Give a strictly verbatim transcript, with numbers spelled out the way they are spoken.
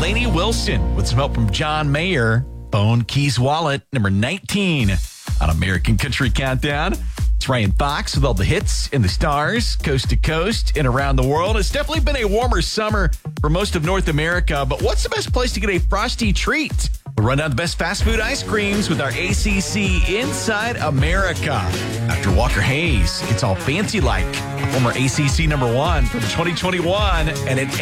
Lainey Wilson with some help from John Mayer. Bone Keys Wallet, number nineteen on American Country Countdown. It's Ryan Fox with all the hits and the stars, coast to coast and around the world. It's definitely been a warmer summer for most of North America, but what's the best place to get a frosty treat? We'll run down the best fast food ice creams with our A C C Inside America. After Walker Hayes, it's all fancy like, a former A C C number one from twenty twenty-one, and an